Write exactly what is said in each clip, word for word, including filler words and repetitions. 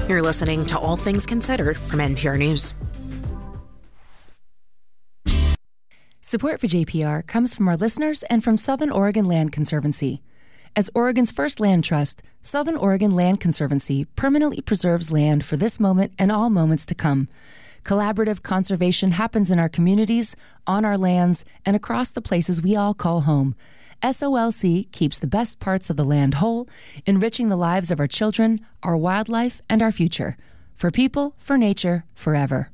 You're listening to All Things Considered from N P R News. Support for J P R comes from our listeners and from Southern Oregon Land Conservancy. As Oregon's first land trust, Southern Oregon Land Conservancy permanently preserves land for this moment and all moments to come. Collaborative conservation happens in our communities, on our lands, and across the places we all call home. S O L C keeps the best parts of the land whole, enriching the lives of our children, our wildlife, and our future. For people, for nature, forever.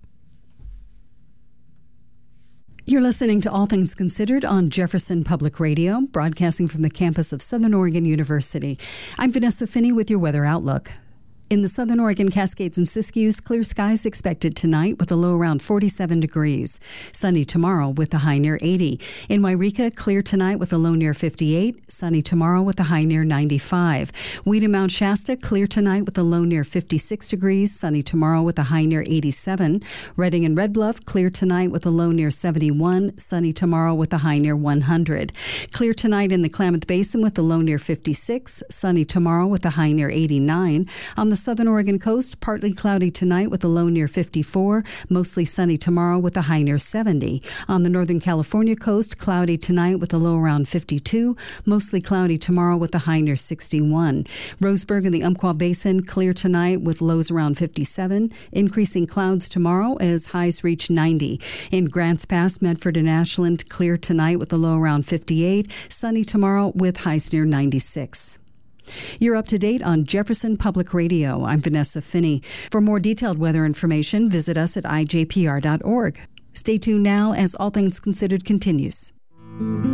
You're listening to All Things Considered on Jefferson Public Radio, broadcasting from the campus of Southern Oregon University. I'm Vanessa Finney with your weather outlook. In the Southern Oregon Cascades and Siskiyous, clear skies expected tonight with a low around forty-seven degrees. Sunny tomorrow with a high near eighty. In Wairika, clear tonight with a low near fifty-eight. Sunny tomorrow with a high near ninety-five. Weed and Mount Shasta, clear tonight with a low near fifty-six degrees. Sunny tomorrow with a high near eighty-seven. Redding and Red Bluff, clear tonight with a low near seventy-one. Sunny tomorrow with a high near one hundred. Clear tonight in the Klamath Basin with a low near fifty-six. Sunny tomorrow with a high near eighty-nine. On the Southern Oregon coast, partly cloudy tonight with a low near fifty-four, mostly sunny tomorrow with a high near seventy. On the Northern California coast, cloudy tonight with a low around fifty-two, mostly cloudy tomorrow with a high near sixty-one. Roseburg and the Umpqua Basin, clear tonight with lows around fifty-seven, increasing clouds tomorrow as highs reach ninety. In Grants Pass, Medford and Ashland, clear tonight with a low around fifty-eight, sunny tomorrow with highs near ninety-six. You're up to date on Jefferson Public Radio. I'm Vanessa Finney. For more detailed weather information, visit us at I J P R dot org. Stay tuned now as All Things Considered continues.